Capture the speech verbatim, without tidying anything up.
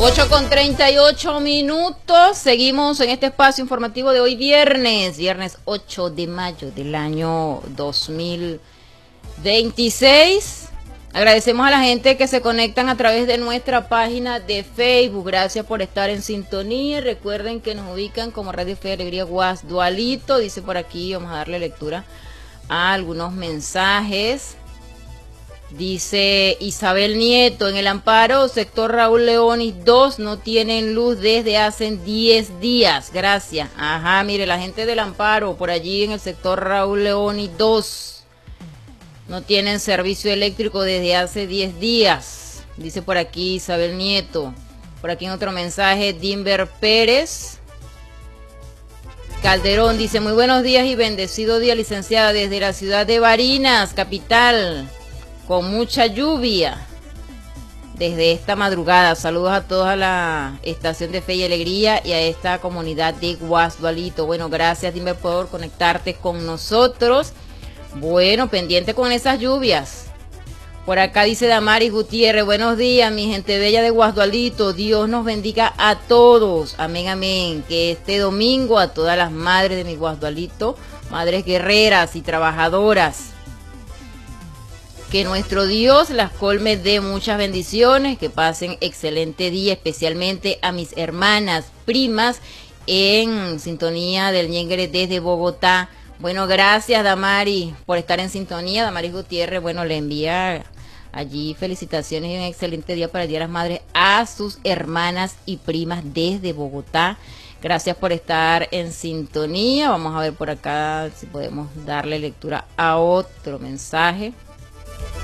ocho con treinta y ocho minutos. Seguimos en este espacio informativo de hoy viernes, viernes ocho de mayo del año dos mil veintiséis. Agradecemos a la gente que se conectan a través de nuestra página de Facebook. Gracias por estar en sintonía. Recuerden que nos ubican como Radio Fe y Alegría Guasdualito. Dice por aquí, vamos a darle lectura a algunos mensajes. Dice Isabel Nieto, en el Amparo, sector Raúl Leonis dos, no tienen luz desde hace diez días. Gracias. Ajá, mire, la gente del Amparo, por allí en el sector Raúl Leonis dos, no tienen servicio eléctrico desde hace diez días. Dice por aquí Isabel Nieto. Por aquí en otro mensaje, Dimber Pérez Calderón dice, muy buenos días y bendecido día, licenciada, desde la ciudad de Barinas, capital, con mucha lluvia desde esta madrugada. Saludos a toda la estación de Fe y Alegría y a esta comunidad de Guasdualito. Bueno, gracias, dime por conectarte con nosotros. Bueno, pendiente con esas lluvias. Por acá dice Damaris Gutiérrez, buenos días, mi gente bella de Guasdualito. Dios nos bendiga a todos. Amén, amén. Que este domingo a todas las madres de mi Guasdualito, madres guerreras y trabajadoras, que nuestro Dios las colme de muchas bendiciones, que pasen excelente día, especialmente a mis hermanas, primas, en sintonía del Ñengere desde Bogotá. Bueno, gracias Damari por estar en sintonía. Damaris Gutiérrez, bueno, le envía allí felicitaciones y un excelente día para el Día de las Madres a sus hermanas y primas desde Bogotá. Gracias por estar en sintonía. Vamos a ver por acá si podemos darle lectura a otro mensaje.